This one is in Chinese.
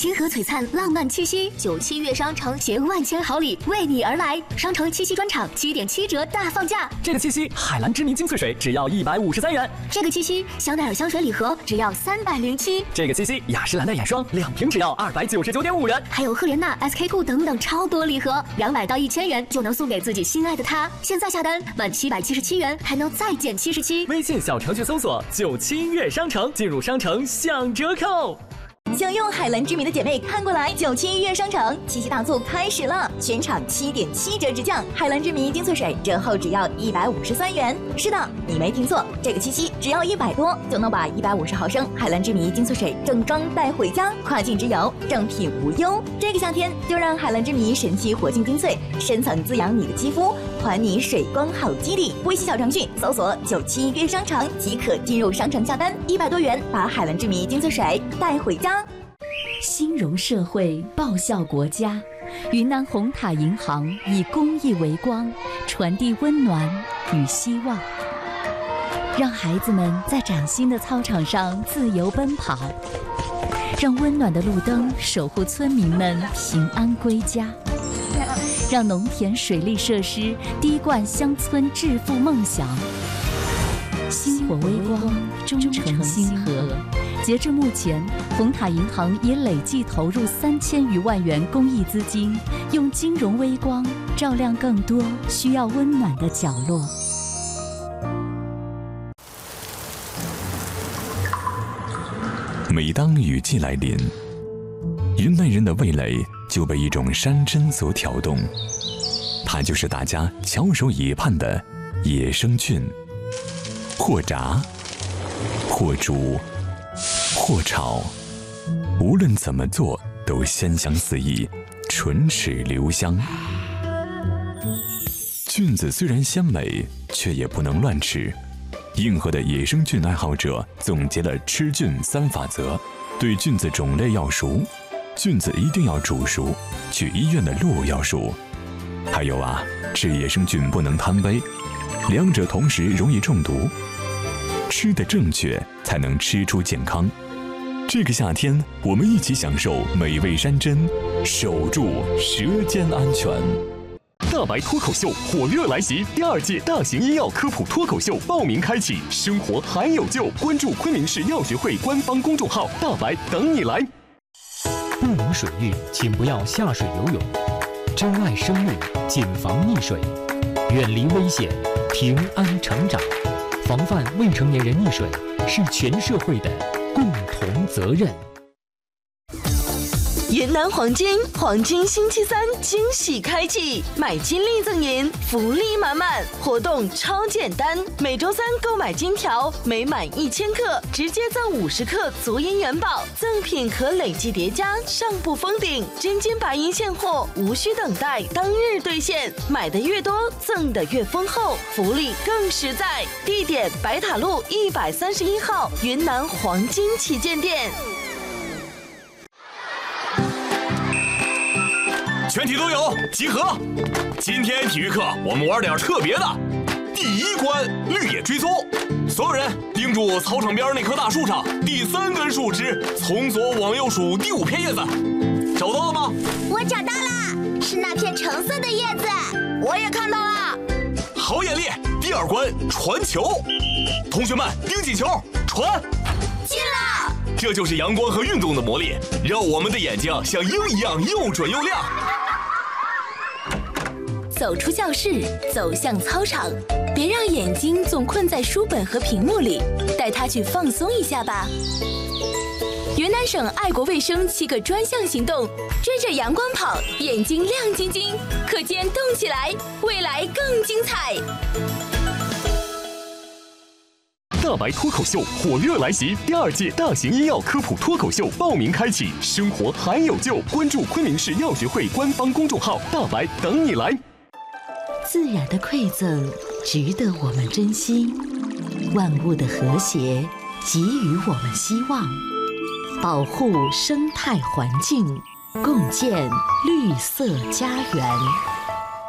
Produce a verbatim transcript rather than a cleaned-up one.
星河璀璨，浪漫气息，九七月商城携万千好礼为你而来。商城七夕专场七点七折大放价， 这个七夕海蓝之谜精粹水只要一百五十三元， 这个七夕香奈儿香水礼盒只要三百零七， 这个七夕雅诗兰黛眼霜两瓶只要二百九十九点五元， 还有赫莲娜、S K two 等等超多礼盒，两百到一千元就能送给自己心爱的他。现在下单满七百七十七元还能再减七十七。 微信小程序搜索九七月商城，进入商城享折扣。 想用海蓝之谜的姐妹看过来，九七月商城七夕大促开始了，全场七点七折直降，海蓝之谜精粹水折后只要一百五十三元。是的，你没听错，这个七夕只要一百多就能把一百五十毫升海蓝之谜精粹水正装带回家，跨境直邮，正品无忧。这个夏天就让海蓝之谜神奇活性精粹深层滋养你的肌肤，还你水光好肌理。微信小程序搜索九七月商城即可进入商城下单，一百多元把海蓝之谜精粹水带回家。 兴荣社会，报效国家。云南红塔银行以公益为光，传递温暖与希望，让孩子们在崭新的操场上自由奔跑，让温暖的路灯守护村民们平安归家，让农田水利设施滴灌乡村致富梦想。星火微光，忠诚星河。截至目前，红塔银行已累计投入三千余万元公益资金，用金融微光照亮更多需要温暖的角落。 每当雨季来临，云南人的味蕾就被一种山珍所挑动，它就是大家翘首以盼的野生菌。或炸，或煮，或炒，无论怎么做都鲜香四溢，唇齿留香。菌子虽然鲜美，却也不能乱吃。硬核的野生菌爱好者总结了吃菌三法则：对菌子种类要熟，菌子一定要煮熟，去医院的路要熟。还有啊，吃野生菌不能贪杯，两者同时容易中毒。吃得正确，才能吃出健康。这个夏天，我们一起享受美味山珍，守住舌尖安全。 大白脱口秀火热来袭，第二届大型医药科普脱口秀报名开启，生活还有救！关注昆明市药学会官方公众号“大白”，等你来。 不明水域，请不要下水游泳。珍爱生命，谨防溺水，远离危险，平安成长。防范未成年人溺水是全社会的共同责任。 云南黄金黄金星期三惊喜开启，买金立赠银，福利满满，活动超简单。每周三购买金条，每满一千克直接赠五十克足银元宝，赠品可累计叠加，上不封顶。真金白银现货，无需等待，当日兑现。买的越多，赠的越丰厚，福利更实在。地点：白塔路一百三十一号云南黄金旗舰店。 全体都有集合！今天体育课我们玩点特别的。第一关绿野追踪，所有人盯住操场边那棵大树上第三根树枝，从左往右数第五片叶子，找到了吗？ 我找到了，是那片橙色的叶子。 我也看到了。 好眼力！第二关传球，同学们盯紧球，传。 进了！ 这就是阳光和运动的魔力，让我们的眼睛像鹰一样又准又亮。 走出教室，走向操场，别让眼睛总困在书本和屏幕里，带它去放松一下吧。云南省爱国卫生七个专项行动，追着阳光跑，眼睛亮晶晶，课间动起来，未来更精彩。 大白脱口秀火热来袭，第二届大型医药科普脱口秀报名开启，生活还有救！关注昆明市药学会官方公众号“大白”，等你来。 自然的馈赠值得我们珍惜，万物的和谐给予我们希望，保护生态环境，共建绿色家园。